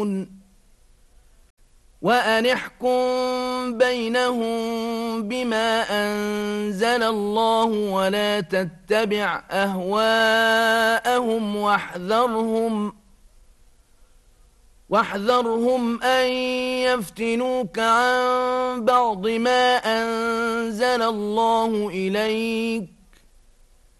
وأن احكم بينهم بما أنزل الله ولا تتبع أهواءهم واحذرهم أن يفتنوك عن بعض ما أنزل الله إليك